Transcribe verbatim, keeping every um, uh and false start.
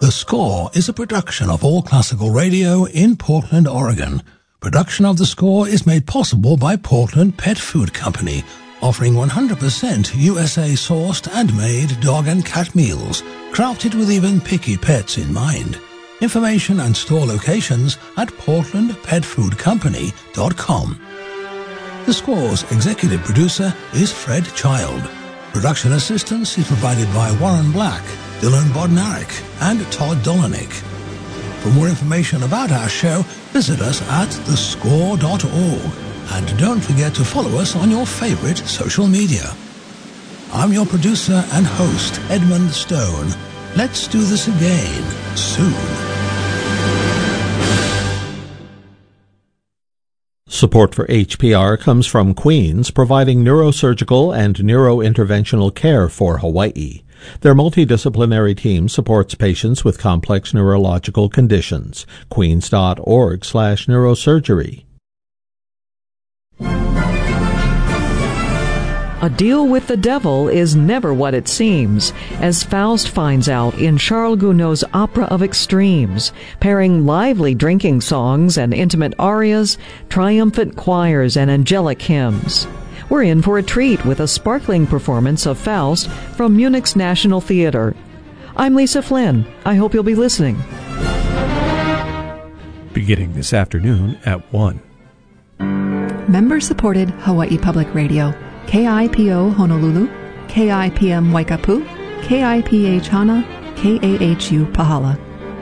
The Score is a production of All Classical Radio in Portland, Oregon. Production of The Score is made possible by Portland Pet Food Company, offering one hundred percent U S A-sourced and made dog and cat meals, crafted with even picky pets in mind. Information and store locations at portland pet food company dot com. The Score's executive producer is Fred Child. Production assistance is provided by Warren Black, Dylan Bodnarik, and Todd Dolanik. For more information about our show, visit us at the score dot org. And don't forget to follow us on your favorite social media. I'm your producer and host, Edmund Stone. Let's do this again soon. Support for H P R comes from Queens, providing neurosurgical and neurointerventional care for Hawaii. Their multidisciplinary team supports patients with complex neurological conditions. Queens dot org slash neurosurgery. A deal with the devil is never what it seems, as Faust finds out in Charles Gounod's Opera of Extremes, pairing lively drinking songs and intimate arias, triumphant choirs, and angelic hymns. We're in for a treat with a sparkling performance of Faust from Munich's National Theater. I'm Lisa Flynn. I hope you'll be listening. Beginning this afternoon at one. Member-supported Hawaii Public Radio. K I P O Honolulu, K I P M Waikapu, K I P H Hana, K A H U Pahala.